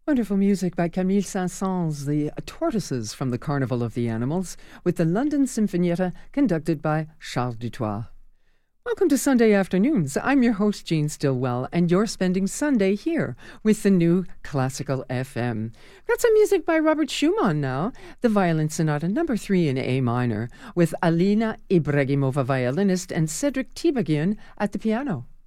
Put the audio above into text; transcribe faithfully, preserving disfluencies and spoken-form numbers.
Wonderful music by Camille Saint-Saëns, the Tortoises from the Carnival of the Animals, with the London Sinfonietta conducted by Charles Dutoit. Welcome to Sunday Afternoons. I'm your host, Jean Stillwell, and you're spending Sunday here with the new Classical F M. Got some music by Robert Schumann now, the Violin Sonata number three in A minor, with Alina Ibragimova, violinist, and Cedric Tibagian at the piano.